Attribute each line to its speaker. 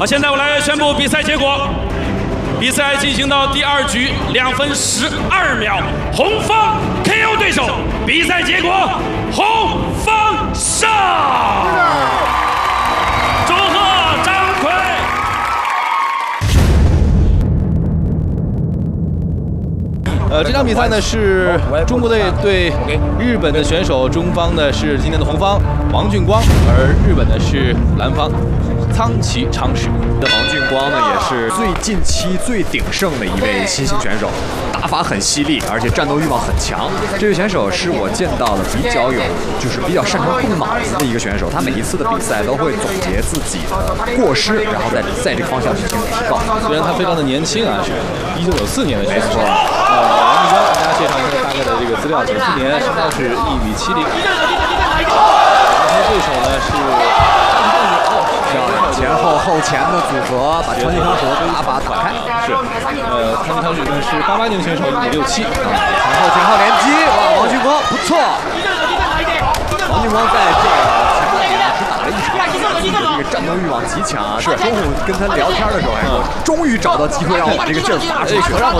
Speaker 1: 好，现在我来宣布比赛结果。比赛进行到第2局2分12秒，红方 KO 对手。比赛结果，红方胜。祝贺张奎。
Speaker 2: 这场比赛呢是中国队对日本的选手，中方呢是今天的红方王俊光，而日本呢是蓝方仓崎昌史。
Speaker 3: 王俊光呢也是最近期最鼎盛的一位新兴选手，打法很犀利，而且战斗欲望很强。这位选手是我见到的比较擅长动脑子的一个选手，他每一次的比赛都会总结自己的过失，然后在这个方向进行提高。
Speaker 2: 虽然他非常的年轻啊，是1994年的选手。王俊光，大家介绍一下大概的这个资料，94年身高是1米70，他的对手呢是。
Speaker 3: 前后前的组合把川崎康史的打法打开，
Speaker 2: 是，川崎康史呢是88年的选手，1米67，
Speaker 3: 前后连击，哇，王俊光不错。王俊光在这个前半年只打了1场，这个战斗欲望极强。是，中午跟他聊天的时候还说，终于找到机会让我把这个劲儿发出去，让我